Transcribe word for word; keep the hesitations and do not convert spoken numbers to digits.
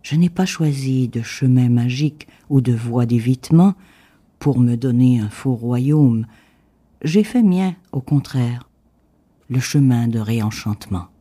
Je n'ai pas choisi de chemin magique ou de voie d'évitement pour me donner un faux royaume. J'ai fait mien, au contraire, le chemin de réenchantement.